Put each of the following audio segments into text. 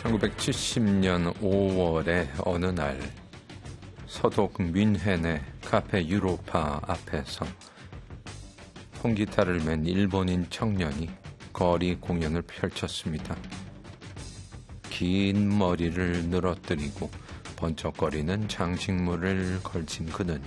1970년 5월의 어느 날 서독 뮌헨의 카페 유로파 앞에서 통기타를 맨 일본인 청년이 거리 공연을 펼쳤습니다. 긴 머리를 늘어뜨리고 번쩍거리는 장식물을 걸친 그는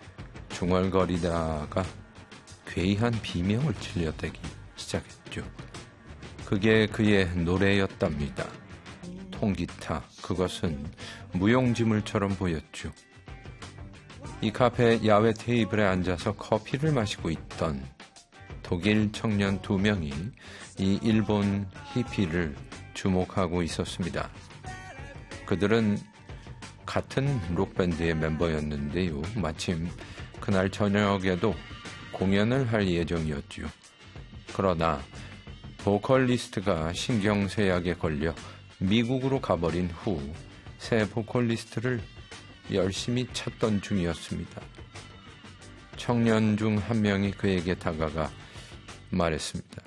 중얼거리다가 괴이한 비명을 질러대기 시작했죠. 그게 그의 노래였답니다. 통기타, 그것은 무용지물처럼 보였죠. 이 카페 야외 테이블에 앉아서 커피를 마시고 있던 독일 청년 2명이 이 일본 히피를 주목하고 있었습니다. 그들은 같은 록밴드의 멤버였는데요. 마침 그날 저녁에도 공연을 할 예정이었죠. 그러나 보컬리스트가 신경쇠약에 걸려 미국으로 가버린 후 새 보컬리스트를 열심히 찾던 중이었습니다. 청년 중 한 명이 그에게 다가가 말했습니다.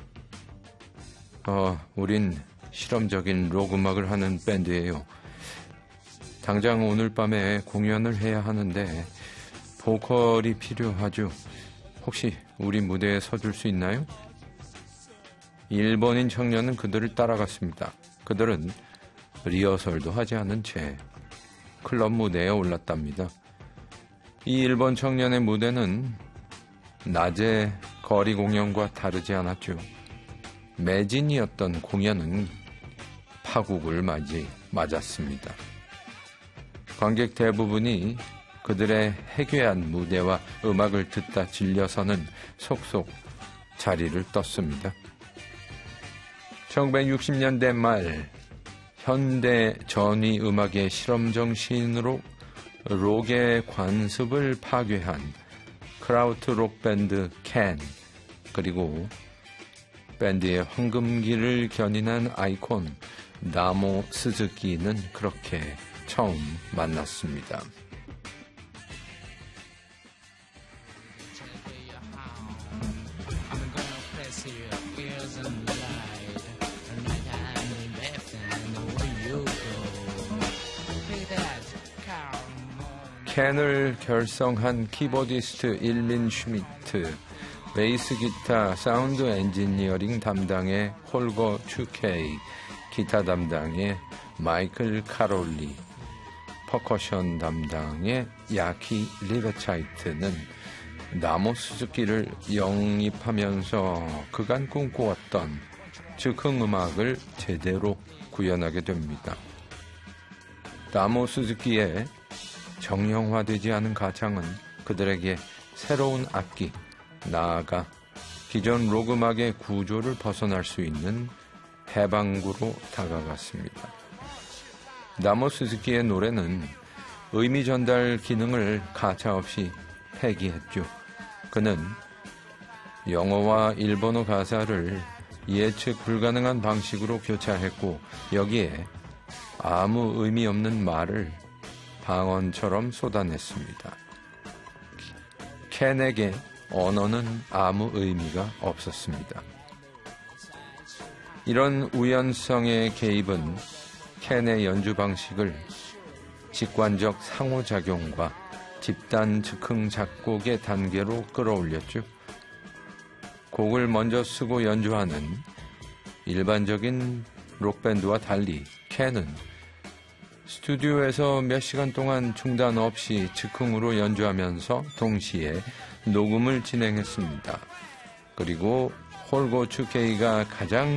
우린 실험적인 록 음악을 하는 밴드예요. 당장 오늘 밤에 공연을 해야 하는데 보컬이 필요하죠. 혹시 우리 무대에 서줄 수 있나요? 일본인 청년은 그들을 따라갔습니다. 그들은 리허설도 하지 않은 채 클럽 무대에 올랐답니다. 이 일본 청년의 무대는 낮에 거리 공연과 다르지 않았죠. 매진이었던 공연은 파국을 맞았습니다. 관객 대부분이 그들의 해괴한 무대와 음악을 듣다 질려서는 속속 자리를 떴습니다. 1960년대 말 현대 전위 음악의 실험 정신으로 록의 관습을 파괴한 크라우트 록 밴드 캔, 그리고 밴드의 황금기를 견인한 아이콘 나모 스즈키는 그렇게 처음 만났습니다. 캔을 결성한 키보디스트 일린 슈미트, 베이스 기타 사운드 엔지니어링 담당의 홀거 추케이, 기타 담당의 마이클 카롤리, 퍼커션 담당의 야키 리베차이트는 나모 스즈키를 영입하면서 그간 꿈꿔왔던 즉흥 음악을 제대로 구현하게 됩니다. 나모 스즈키의 정형화되지 않은 가창은 그들에게 새로운 악기, 나아가 기존 록 음악의 구조를 벗어날 수 있는 해방구로 다가갔습니다. 나모 스즈키의 노래는 의미 전달 기능을 가차없이 폐기했죠. 그는 영어와 일본어 가사를 예측 불가능한 방식으로 교차했고, 여기에 아무 의미 없는 말을 방언처럼 쏟아냈습니다. 캔에게 언어는 아무 의미가 없었습니다. 이런 우연성의 개입은 캔의 연주 방식을 직관적 상호작용과 집단 즉흥 작곡의 단계로 끌어올렸죠. 곡을 먼저 쓰고 연주하는 일반적인 록밴드와 달리 캔은 스튜디오에서 몇 시간 동안 중단 없이 즉흥으로 연주하면서 동시에 녹음을 진행했습니다. 그리고 홀고 추케이가 가장